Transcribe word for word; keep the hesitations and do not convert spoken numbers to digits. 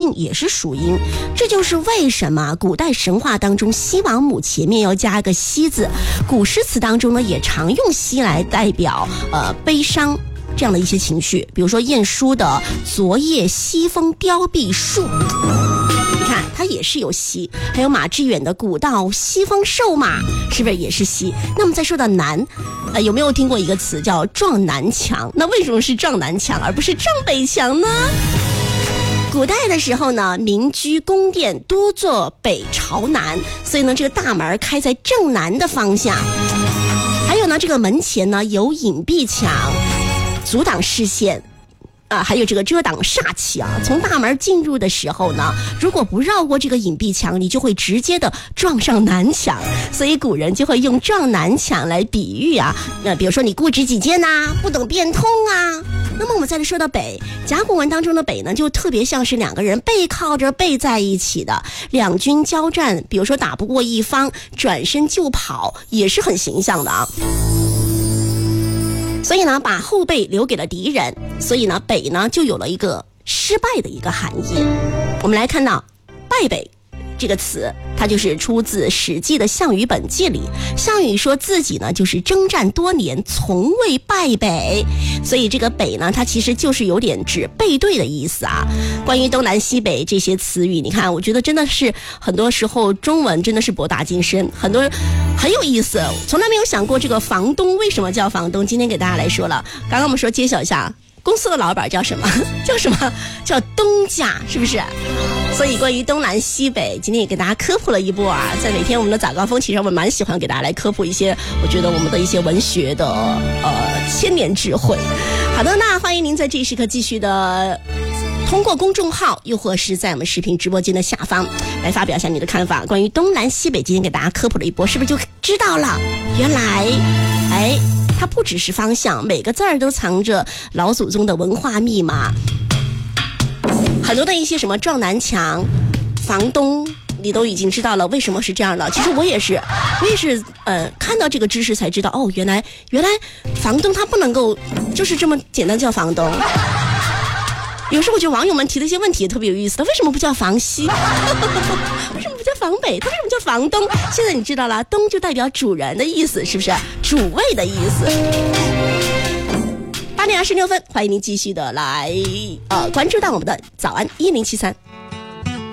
性也是属阴。这就是为什么古代神话当中西王母前面要加个西字，古诗词当中呢也常用西来代表呃悲伤这样的一些情绪，比如说晏殊的昨夜西风凋碧树，你看它也是有西，还有马致远的古道西风瘦马，是不是也是西？那么再说到南，呃，有没有听过一个词叫撞南墙？那为什么是撞南墙而不是撞北墙呢？古代的时候呢，民居宫殿多做北朝南，所以呢这个大门开在正南的方向。还有呢这个门前呢有隐蔽墙阻挡视线啊，还有这个遮挡煞气啊。从大门进入的时候呢，如果不绕过这个隐蔽墙，你就会直接的撞上南墙，所以古人就会用撞南墙来比喻啊。那比如说你固执己见呐、啊，不懂变通啊。那么我们再来说到北，甲骨文当中的北呢，就特别像是两个人背靠着背在一起的，两军交战，比如说打不过一方，转身就跑，也是很形象的啊。所以呢，把后背留给了敌人，所以呢，北呢就有了一个失败的一个含义。我们来看到败北这个词，它就是出自《史记》的项羽本纪里。项羽说自己呢就是征战多年，从未败北，所以这个北呢，它其实就是有点指背对的意思啊。关于东南西北这些词语，你看，我觉得真的是很多时候中文真的是博大精深，很多很有意思。从来没有想过这个房东为什么叫房东，今天给大家来说了。刚刚我们说揭晓一下，公司的老板叫什么？叫什么？叫东家，是不是？所以关于东南西北，今天也给大家科普了一波啊。在每天我们的早高峰，其实我们蛮喜欢给大家来科普一些，我觉得我们的一些文学的呃千年智慧。好的，那欢迎您在这一时刻继续的通过公众号，又或是在我们视频直播间的下方来发表一下你的看法。关于东南西北，今天给大家科普了一波，是不是就知道了？原来，哎，它不只是方向，每个字儿都藏着老祖宗的文化密码。很多的一些什么撞南墙、房东，你都已经知道了为什么是这样的。其实我也是，我也是呃看到这个知识才知道，哦，原来原来房东他不能够就是这么简单叫房东。有时候我觉得网友们提的一些问题也特别有意思，他为什么不叫房西？为什么不叫房北？他为什么叫房东？现在你知道了，东就代表主人的意思，是不是？主位的意思。八点二十六分，欢迎您继续的来呃关注到我们的早安一零七三。